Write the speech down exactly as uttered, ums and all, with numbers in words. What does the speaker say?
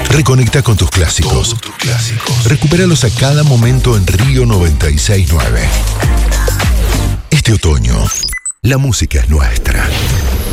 Reconecta con tus clásicos. Todos tus clásicos. Recupéralos a cada momento en Río noventa y seis punto nueve. Este otoño, la música es nuestra.